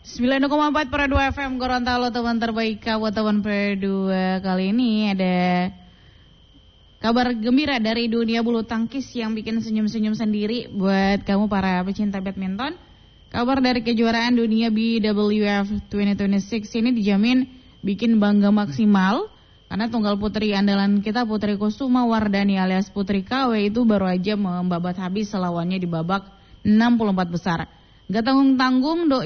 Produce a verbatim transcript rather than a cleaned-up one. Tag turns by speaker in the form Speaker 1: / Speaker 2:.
Speaker 1: sembilan koma empat per dua F M Gorontalo, teman terbaik kabupaten per dua. Kali ini ada kabar gembira dari dunia bulu tangkis yang bikin senyum-senyum sendiri buat kamu para pecinta badminton. Kabar dari kejuaraan dunia B W F dua ribu dua puluh enam ini dijamin bikin bangga maksimal karena tunggal putri andalan kita Putri Kusuma Wardani alias Putri K W itu baru aja membabat habis lawannya di babak enam puluh empat besar. Gak tanggung-tanggung doi